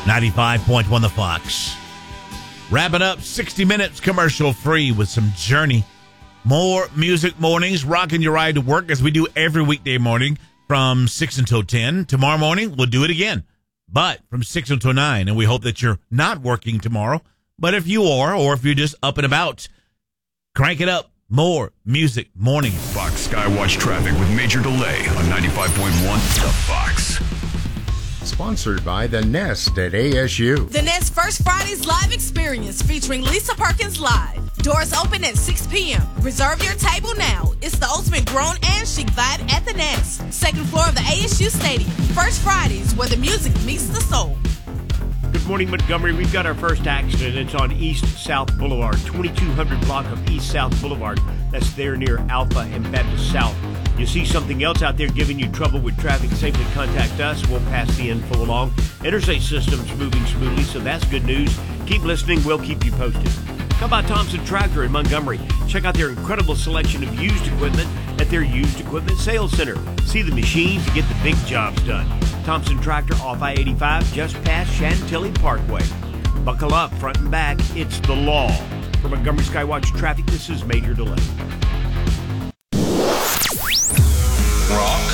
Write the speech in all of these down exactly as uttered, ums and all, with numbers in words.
ninety-five point one The Fox. Wrapping up sixty minutes commercial free with some Journey. More music mornings, rocking your ride to work as we do every weekday morning from six until ten. Tomorrow morning, we'll do it again, but from six until nine. And we hope that you're not working tomorrow. But if you are, or if you're just up and about, crank it up. More music mornings. Fox Skywatch traffic with major delay on ninety-five point one The Fox. Sponsored by The Nest at A S U. The Nest First Fridays live experience featuring Lisa Perkins live. Doors open at six p.m. Reserve your table now. It's the ultimate grown and chic vibe at The Nest. Second floor of the A S U Stadium. First Fridays, where the music meets the soul. Good morning, Montgomery. We've got our first accident. It's on East-South Boulevard, twenty-two hundred block of East-South Boulevard. That's there near Alpha and Baptist South. You see something else out there giving you trouble with traffic, safely contact us. We'll pass the info along. Interstate system's moving smoothly, so that's good news. Keep listening. We'll keep you posted. How about Thompson Tractor in Montgomery? Check out their incredible selection of used equipment at their used equipment sales center. See the machines to get the big jobs done. Thompson Tractor off I eighty-five, just past Chantilly Parkway. Buckle up, front and back. It's the law. For Montgomery Skywatch Traffic, this is Major Delay. Rock.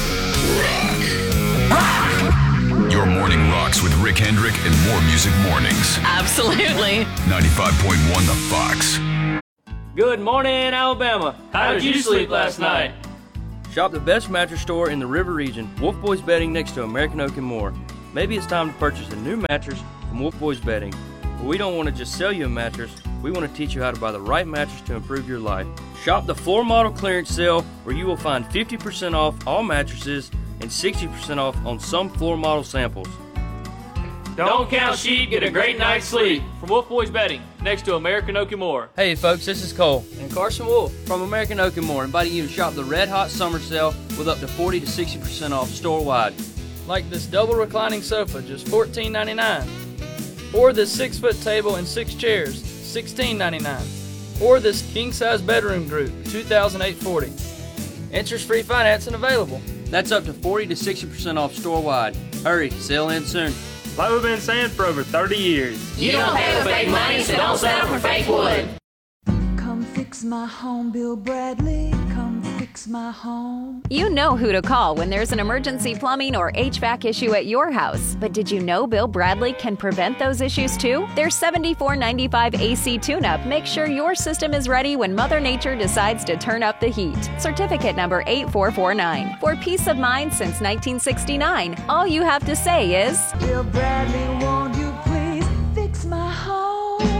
Rock. Your morning rocks with Rick Hendrick and more music mornings. Absolutely. ninety-five point one The Fox. Good morning, Alabama. How did you sleep last night? Shop the best mattress store in the River Region, Wolf Boys Bedding next to American Oak and more. Maybe it's time to purchase a new mattress from Wolf Boys Bedding. But we don't want to just sell you a mattress. We want to teach you how to buy the right mattress to improve your life. Shop the floor model clearance sale where you will find fifty percent off all mattresses and sixty percent off on some floor model samples. Don't count sheep, get a great night's sleep. From Wolf Boys Bedding, next to American Oak and More. Hey folks, this is Cole and Carson Wolf from American Oak and More, inviting you to shop the Red Hot Summer Sale with up to forty to sixty percent off store-wide. Like this double reclining sofa, just fourteen ninety-nine. Or this six-foot table and six chairs, sixteen ninety-nine. Or this king-size bedroom group, two thousand eight hundred forty dollars. Interest-free financing available. That's up to forty to sixty percent off store-wide. Hurry, sale ends soon. Like we've been saying for over thirty years. You don't pay with fake money, so don't settle for fake wood. Come fix my home, Bill Bradley. Come fix my home. You know who to call when there's an emergency plumbing or H V A C issue at your house. But did you know Bill Bradley can prevent those issues too? Their seventy-four ninety-five A C tune-up makes sure your system is ready when Mother Nature decides to turn up the heat. Certificate number eight four four nine. For peace of mind since nineteen sixty-nine, all you have to say is, Bill Bradley, won't you please fix my home?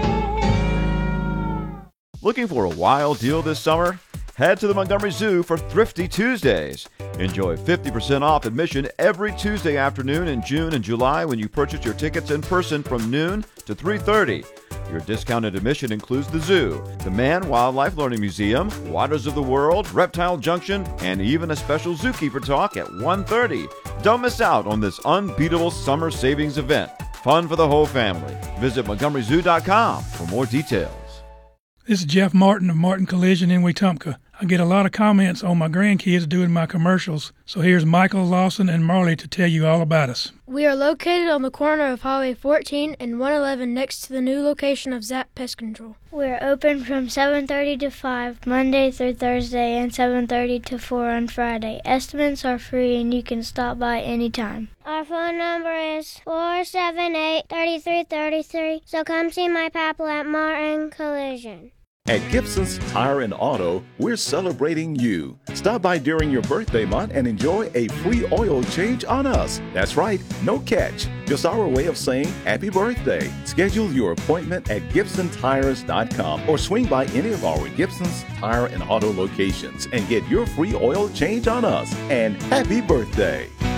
Looking for a wild deal this summer? Head to the Montgomery Zoo for Thrifty Tuesdays. Enjoy fifty percent off admission every Tuesday afternoon in June and July when you purchase your tickets in person from noon to three thirty. Your discounted admission includes the zoo, the Man Wildlife Learning Museum, Waters of the World, Reptile Junction, and even a special zookeeper talk at one thirty. Don't miss out on this unbeatable summer savings event. Fun for the whole family. Visit Montgomery Zoo dot com for more details. This is Jeff Martin of Martin Collision in Wetumpka. I get a lot of comments on my grandkids doing my commercials, so here's Michael, Lawson, and Marley to tell you all about us. We are located on the corner of Highway fourteen and one eleven next to the new location of Zap Pest Control. We're open from seven thirty to five, Monday through Thursday, and seven thirty to four on Friday. Estimates are free and you can stop by anytime. Our phone number is four seven eight, three three three three, so come see my papa at Martin Collision. At Gibson's Tire and Auto, we're celebrating you. Stop by during your birthday month and enjoy a free oil change on us. That's right, no catch. Just our way of saying happy birthday. Schedule your appointment at Gibson Tires dot com or swing by any of our Gibson's Tire and Auto locations and get your free oil change on us. And happy birthday.